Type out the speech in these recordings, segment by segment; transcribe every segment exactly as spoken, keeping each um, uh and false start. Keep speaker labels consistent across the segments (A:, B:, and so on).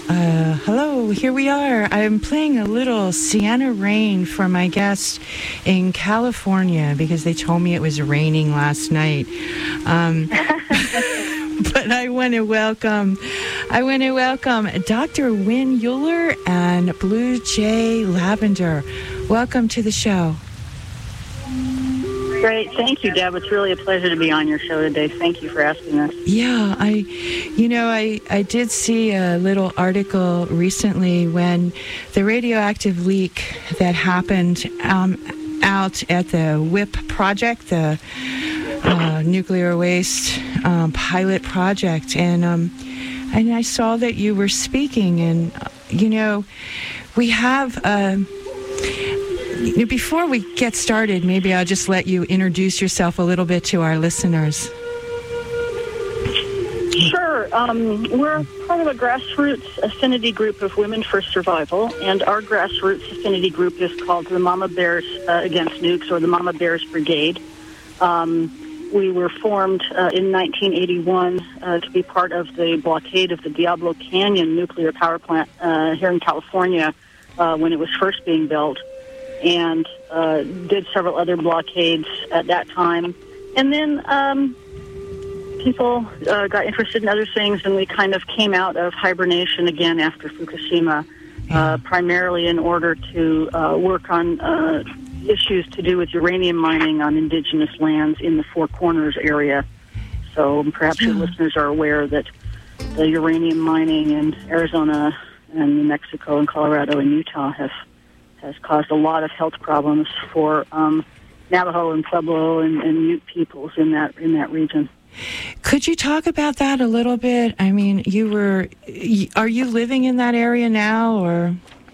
A: Uh, hello, here we are. I'm playing a little Sienna Rain for my guest in California because they told me it was raining last night. Um, but I want to welcome, I want to welcome Doctor Wynn Euler and Blue Jay Lavender. Welcome to the show.
B: Great. Thank you, Deb. It's really a pleasure to be on your show today. Thank you for asking us.
A: Yeah, I, you know, I, I did see a little article recently when the radioactive leak that happened um, out at the W I P project, the uh, nuclear waste um, pilot project, and um, and I saw that you were speaking, and you know, we have. Uh, Before we get started, maybe I'll just let you introduce yourself a little bit to our listeners.
B: Sure. Um, we're part of a grassroots affinity group of Women for Survival, and our grassroots affinity group is called the Mama Bears uh, Against Nukes, or the Mama Bears Brigade. Um, we were formed uh, in nineteen eighty-one uh, to be part of the blockade of the Diablo Canyon nuclear power plant uh, here in California uh, when it was first being built. And uh, did several other blockades at that time. And then um, people uh, got interested in other things, and we kind of came out of hibernation again after Fukushima, uh, primarily in order to uh, work on uh, issues to do with uranium mining on indigenous lands in the Four Corners area. So perhaps your listeners are aware that the uranium mining in Arizona and New Mexico and Colorado and Utah have has caused a lot of health problems for um, Navajo and Pueblo and, and Ute peoples in that in that region.
A: Could you talk about that a little bit? I mean, you were, are you living in that area now, or?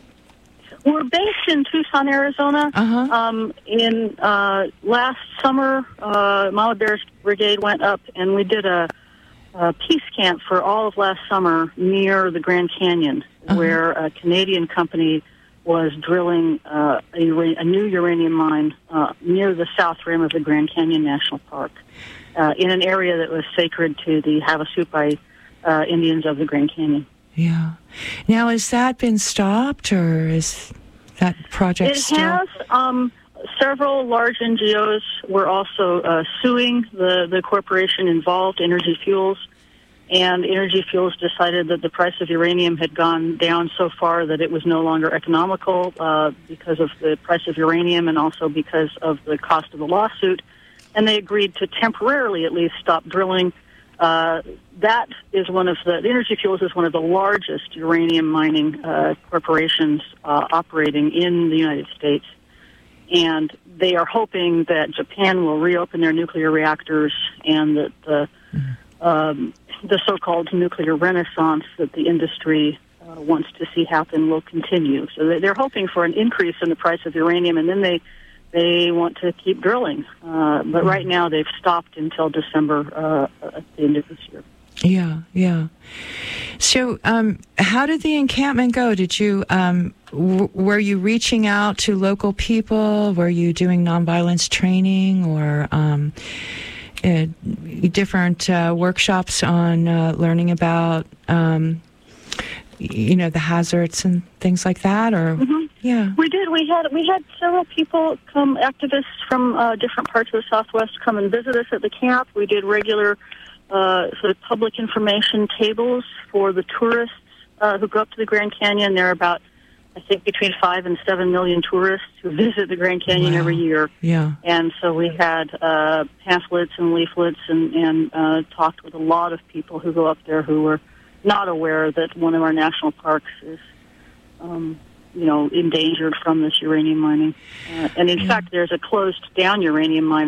B: We're based in Tucson, Arizona.
A: Uh-huh.
B: Um, in uh, last summer, uh, Mama Bears Brigade went up, and we did a, a peace camp for all of last summer near the Grand Canyon, uh-huh. where a Canadian company was drilling uh, a, a new uranium mine uh, near the south rim of the Grand Canyon National Park uh, in an area that was sacred to the Havasupai uh, Indians of the Grand Canyon.
A: Yeah. Now, has that been stopped, or is that project
B: it
A: still?
B: It has. Um, several large N G Os were also uh, suing the, the corporation involved, Energy Fuels, and Energy Fuels decided that the price of uranium had gone down so far that it was no longer economical uh, because of the price of uranium and also because of the cost of the lawsuit. And they agreed to temporarily at least stop drilling. Uh, that is one of the, Energy Fuels is one of the largest uranium mining uh, corporations uh, operating in the United States. And they are hoping that Japan will reopen their nuclear reactors and that the um, the so-called nuclear renaissance that the industry uh, wants to see happen will continue. So they're hoping for an increase in the price of uranium, and then they they want to keep drilling. Uh, but right now they've stopped until December uh, at the end of this year.
A: Yeah, yeah. So um, how did the encampment go? Did you um, w- were you reaching out to local people? Were you doing nonviolence training, or um, Uh, different uh, workshops on uh, learning about, um, you know, the hazards and things like that, or
B: mm-hmm.
A: yeah,
B: we did. We had we had several people come, activists from uh, different parts of the Southwest, come and visit us at the camp. We did regular uh, sort of public information tables for the tourists uh, who go up to the Grand Canyon. There are about, I think, between five and seven million tourists who visit the Grand Canyon
A: wow.
B: every year.
A: Yeah.
B: And so we had uh, pamphlets and leaflets and, and uh, talked with a lot of people who go up there who were not aware that one of our national parks is, um, you know, endangered from this uranium mining. Uh, and in yeah. fact, there's a closed down uranium mine